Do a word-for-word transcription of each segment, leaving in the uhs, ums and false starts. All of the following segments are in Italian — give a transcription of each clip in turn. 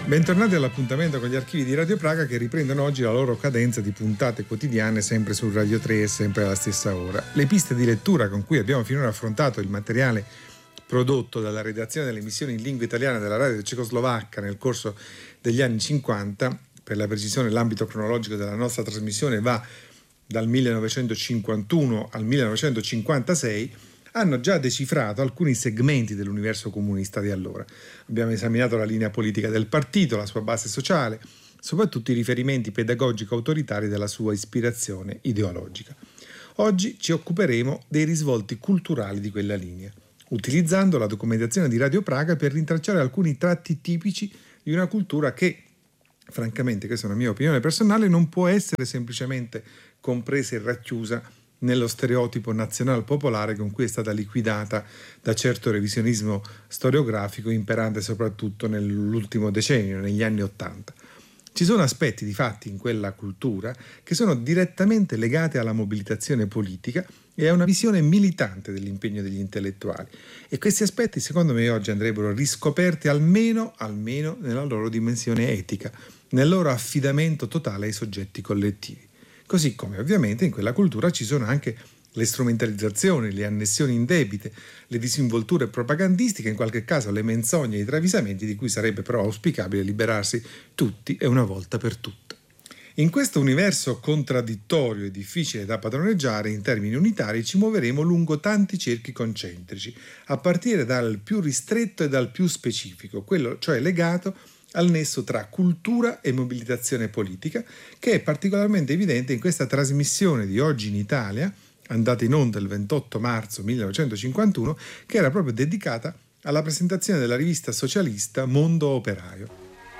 Bentornati all'appuntamento con gli archivi di Radio Praga, che riprendono oggi la loro cadenza di puntate quotidiane sempre su Radio tre e sempre alla stessa ora. Le piste di lettura con cui abbiamo finora affrontato il materiale prodotto dalla redazione delle emissioni in lingua italiana della radio cecoslovacca nel corso degli anni cinquanta, per la precisione l'ambito cronologico della nostra trasmissione va dal millenovecentocinquantuno al millenovecentocinquantasei, hanno già decifrato alcuni segmenti dell'universo comunista di allora. Abbiamo esaminato la linea politica del partito, la sua base sociale, soprattutto i riferimenti pedagogico-autoritari della sua ispirazione ideologica. Oggi ci occuperemo dei risvolti culturali di quella linea, utilizzando la documentazione di Radio Praga per rintracciare alcuni tratti tipici di una cultura che, francamente, questa è una mia opinione personale, non può essere semplicemente compresa e racchiusa nello stereotipo nazional popolare con cui è stata liquidata da certo revisionismo storiografico imperante soprattutto nell'ultimo decennio, negli anni Ottanta. Ci sono aspetti di fatti in quella cultura che sono direttamente legati alla mobilitazione politica e a una visione militante dell'impegno degli intellettuali, e questi aspetti secondo me oggi andrebbero riscoperti almeno, almeno nella loro dimensione etica, nel loro affidamento totale ai soggetti collettivi. Così come ovviamente in quella cultura ci sono anche le strumentalizzazioni, le annessioni indebite, le disinvolture propagandistiche, in qualche caso le menzogne e i travisamenti di cui sarebbe però auspicabile liberarsi tutti e una volta per tutte. In questo universo contraddittorio e difficile da padroneggiare in termini unitari ci muoveremo lungo tanti cerchi concentrici, a partire dal più ristretto e dal più specifico, quello cioè legato al nesso tra cultura e mobilitazione politica, che è particolarmente evidente in questa trasmissione di Oggi in Italia, andata in onda il ventotto marzo millenovecentocinquantuno, che era proprio dedicata alla presentazione della rivista socialista Mondo Operaio.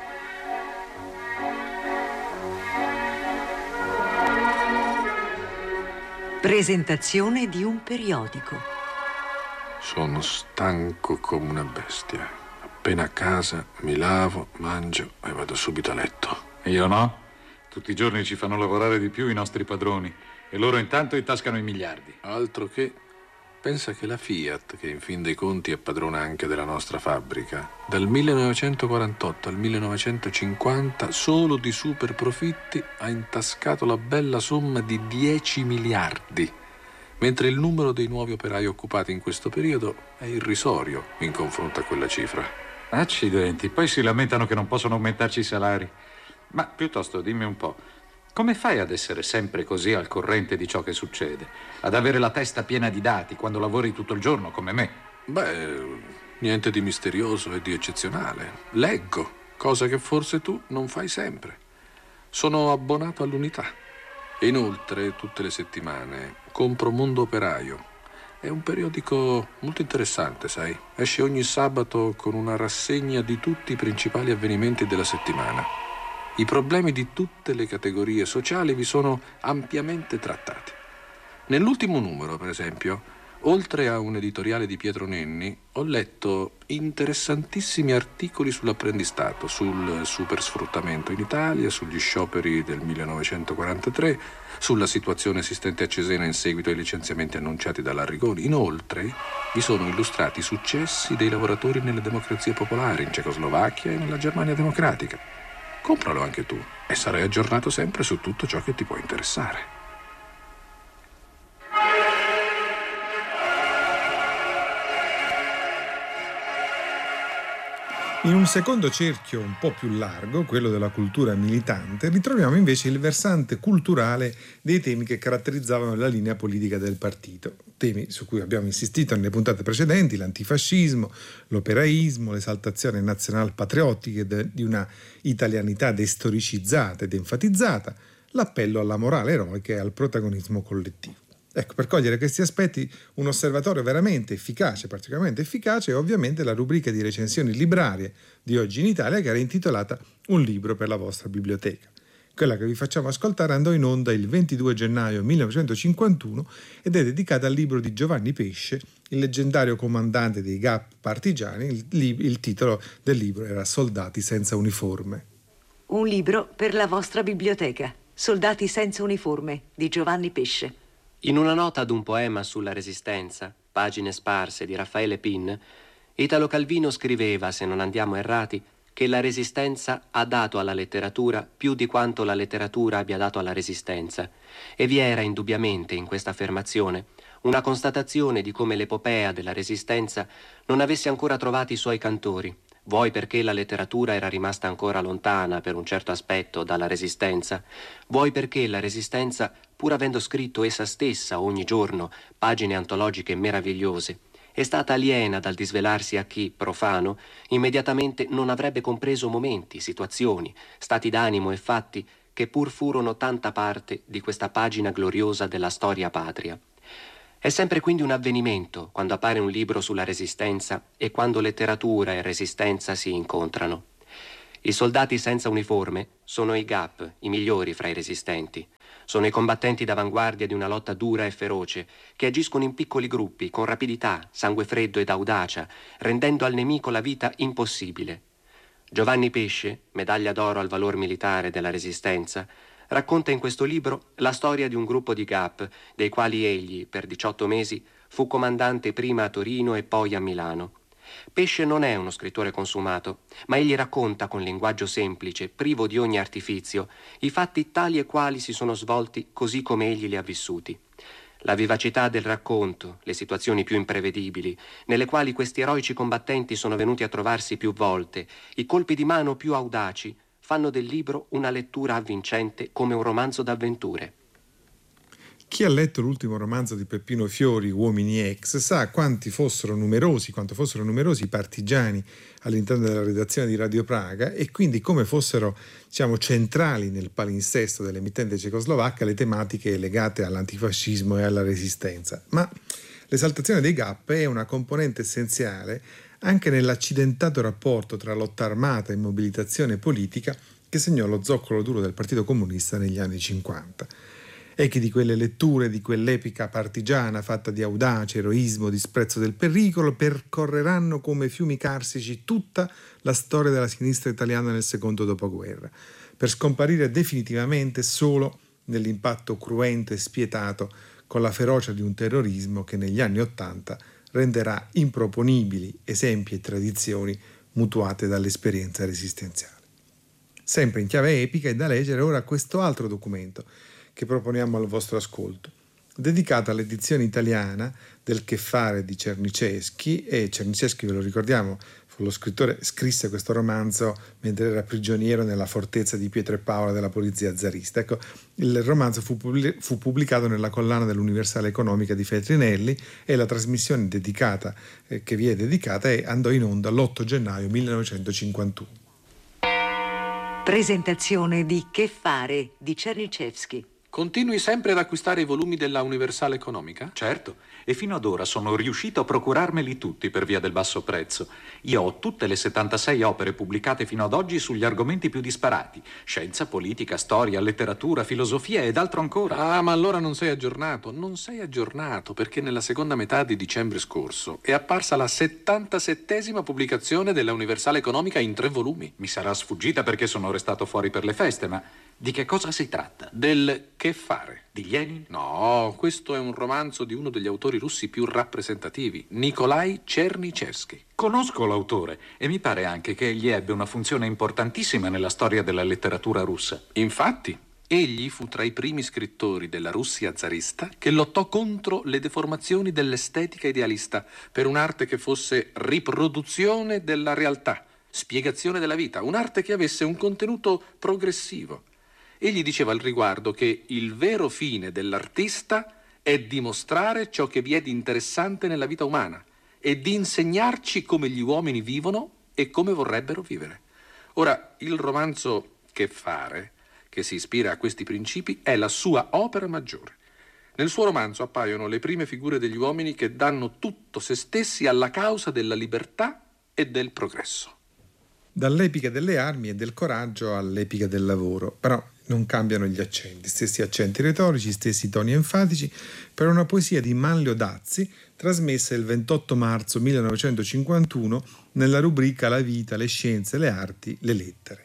Presentazione di un periodico. Sono stanco come una bestia. Appena a casa mi lavo, mangio e vado subito a letto. Io no. Tutti i giorni ci fanno lavorare di più i nostri padroni e loro intanto intascano i miliardi. Altro che... Pensa che la Fiat, che in fin dei conti è padrona anche della nostra fabbrica, dal millenovecentoquarantotto al millenovecentocinquanta solo di super profitti ha intascato la bella somma di dieci miliardi, mentre il numero dei nuovi operai occupati in questo periodo è irrisorio in confronto a quella cifra. Accidenti, poi si lamentano che non possono aumentarci i salari. Ma piuttosto dimmi un po', come fai ad essere sempre così al corrente di ciò che succede? Ad avere la testa piena di dati quando lavori tutto il giorno come me? Beh, niente di misterioso e di eccezionale. Leggo, cosa che forse tu non fai sempre. Sono abbonato all'Unità. E inoltre, tutte le settimane, compro Mondo Operaio. È un periodico molto interessante, sai. Esce ogni sabato con una rassegna di tutti i principali avvenimenti della settimana. I problemi di tutte le categorie sociali vi sono ampiamente trattati. Nell'ultimo numero, per esempio, oltre a un editoriale di Pietro Nenni, ho letto interessantissimi articoli sull'apprendistato, sul supersfruttamento in Italia, sugli scioperi del millenovecentoquarantatré, sulla situazione esistente a Cesena in seguito ai licenziamenti annunciati dall'Arrigoni. Inoltre, vi sono illustrati i successi dei lavoratori nelle democrazie popolari, in Cecoslovacchia e nella Germania democratica. Compralo anche tu e sarai aggiornato sempre su tutto ciò che ti può interessare. In un secondo cerchio un po' più largo, quello della cultura militante, ritroviamo invece il versante culturale dei temi che caratterizzavano la linea politica del partito. Temi su cui abbiamo insistito nelle puntate precedenti: l'antifascismo, l'operaismo, l'esaltazione nazional-patriottica di una italianità destoricizzata ed enfatizzata, l'appello alla morale eroica e al protagonismo collettivo. Ecco, per cogliere questi aspetti un osservatorio veramente efficace, particolarmente efficace, è ovviamente la rubrica di recensioni librarie di Oggi in Italia, che era intitolata Un libro per la vostra biblioteca. Quella che vi facciamo ascoltare andò in onda il ventidue gennaio millenovecentocinquantuno ed è dedicata al libro di Giovanni Pesce, il leggendario comandante dei G A P partigiani. Il, il titolo del libro era Soldati senza uniforme. Un libro per la vostra biblioteca. Soldati senza uniforme di Giovanni Pesce. In una nota ad un poema sulla Resistenza, Pagine sparse di Raffaele Pin, Italo Calvino scriveva, se non andiamo errati, che la Resistenza ha dato alla letteratura più di quanto la letteratura abbia dato alla Resistenza, e vi era indubbiamente in questa affermazione una constatazione di come l'epopea della Resistenza non avesse ancora trovato i suoi cantori, vuoi perché la letteratura era rimasta ancora lontana per un certo aspetto dalla Resistenza, vuoi perché la Resistenza, pur avendo scritto essa stessa ogni giorno pagine antologiche meravigliose, è stata aliena dal disvelarsi a chi, profano, immediatamente non avrebbe compreso momenti, situazioni, stati d'animo e fatti che pur furono tanta parte di questa pagina gloriosa della storia patria. È sempre quindi un avvenimento quando appare un libro sulla Resistenza e quando letteratura e Resistenza si incontrano. I soldati senza uniforme sono i G A P, i migliori fra i resistenti. Sono i combattenti d'avanguardia di una lotta dura e feroce, che agiscono in piccoli gruppi, con rapidità, sangue freddo ed audacia, rendendo al nemico la vita impossibile. Giovanni Pesce, medaglia d'oro al valor militare della Resistenza, racconta in questo libro la storia di un gruppo di G A P, dei quali egli, per diciotto mesi, fu comandante prima a Torino e poi a Milano. Pesce non è uno scrittore consumato, ma egli racconta con linguaggio semplice, privo di ogni artifizio, i fatti tali e quali si sono svolti così come egli li ha vissuti. La vivacità del racconto, le situazioni più imprevedibili, nelle quali questi eroici combattenti sono venuti a trovarsi più volte, i colpi di mano più audaci, fanno del libro una lettura avvincente come un romanzo d'avventure. Chi ha letto l'ultimo romanzo di Peppino Fiori, Uomini Ex, sa quanti fossero numerosi, quanto fossero numerosi i partigiani all'interno della redazione di Radio Praga e quindi come fossero, diciamo, centrali nel palinsesto dell'emittente cecoslovacca le tematiche legate all'antifascismo e alla resistenza. Ma l'esaltazione dei G A P è una componente essenziale anche nell'accidentato rapporto tra lotta armata e mobilitazione politica che segnò lo zoccolo duro del Partito Comunista negli anni cinquanta. Echi di quelle letture, di quell'epica partigiana fatta di audacia, eroismo, disprezzo del pericolo, percorreranno come fiumi carsici tutta la storia della sinistra italiana nel secondo dopoguerra, per scomparire definitivamente solo nell'impatto cruento e spietato con la ferocia di un terrorismo che negli anni Ottanta renderà improponibili esempi e tradizioni mutuate dall'esperienza resistenziale. Sempre in chiave epica è da leggere ora questo altro documento che proponiamo al vostro ascolto, dedicato all'edizione italiana del Che fare di Czernyszewski, e Czernyszewski, ve lo ricordiamo, fu lo scrittore, scrisse questo romanzo mentre era prigioniero nella fortezza di Pietro e Paola della polizia zarista. Ecco, il romanzo fu, pubblic- fu pubblicato nella collana dell'Universale Economica di Feltrinelli e la trasmissione dedicata, eh, che vi è dedicata, è, andò in onda l'otto gennaio millenovecentocinquantuno. Presentazione di Che fare di Czernyszewski. Continui sempre ad acquistare i volumi della Universale Economica? Certo, e fino ad ora sono riuscito a procurarmeli tutti per via del basso prezzo. Io ho tutte le settantasei opere pubblicate fino ad oggi sugli argomenti più disparati: scienza, politica, storia, letteratura, filosofia ed altro ancora. Ah, ma allora non sei aggiornato. Non sei aggiornato perché nella seconda metà di dicembre scorso è apparsa la settantasettesima pubblicazione della Universale Economica in tre volumi. Mi sarà sfuggita perché sono restato fuori per le feste, ma di che cosa si tratta? Del Che fare. Di Lenin? No, questo è un romanzo di uno degli autori russi più rappresentativi, Nikolai Czernyszewski. Conosco l'autore e mi pare anche che egli ebbe una funzione importantissima nella storia della letteratura russa. Infatti, egli fu tra i primi scrittori della Russia zarista che lottò contro le deformazioni dell'estetica idealista per un'arte che fosse riproduzione della realtà, spiegazione della vita, un'arte che avesse un contenuto progressivo. Egli diceva al riguardo che il vero fine dell'artista è dimostrare ciò che vi è di interessante nella vita umana e di insegnarci come gli uomini vivono e come vorrebbero vivere. Ora, il romanzo Che fare, che si ispira a questi principi, è la sua opera maggiore. Nel suo romanzo appaiono le prime figure degli uomini che danno tutto se stessi alla causa della libertà e del progresso. Dall'epica delle armi e del coraggio all'epica del lavoro, però non cambiano gli accenti, stessi accenti retorici, stessi toni enfatici, per una poesia di Manlio Dazzi, trasmessa il ventotto marzo millenovecentocinquantuno nella rubrica La vita, le scienze, le arti, le lettere.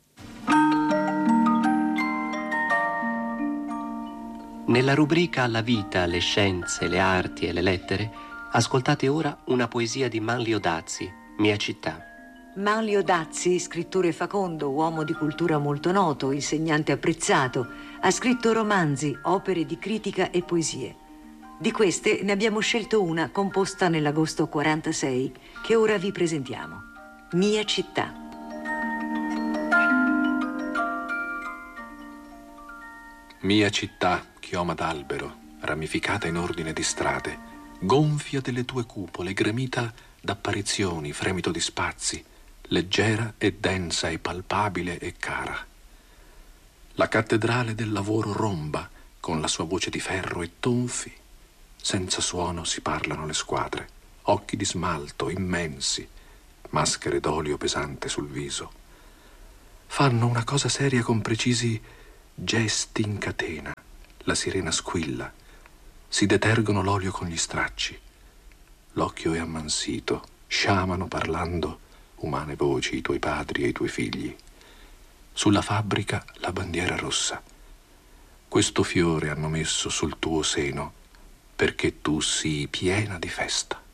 Nella rubrica La vita, le scienze, le arti e le lettere, ascoltate ora una poesia di Manlio Dazzi, Mia città. Manlio Dazzi, scrittore facondo, uomo di cultura molto noto, insegnante apprezzato, ha scritto romanzi, opere di critica e poesie. Di queste ne abbiamo scelto una composta nell'agosto quarantasei, che ora vi presentiamo. Mia città. Mia città, chioma d'albero, ramificata in ordine di strade, gonfia delle tue cupole, gremita d'apparizioni, fremito di spazi, leggera e densa e palpabile e cara. La cattedrale del lavoro romba, con la sua voce di ferro e tonfi. Senza suono si parlano le squadre, occhi di smalto immensi, maschere d'olio pesante sul viso. Fanno una cosa seria con precisi gesti in catena. La sirena squilla, si detergono l'olio con gli stracci. L'occhio è ammansito, sciamano parlando umane voci, i tuoi padri e i tuoi figli. Sulla fabbrica la bandiera rossa. Questo fiore hanno messo sul tuo seno perché tu sii piena di festa.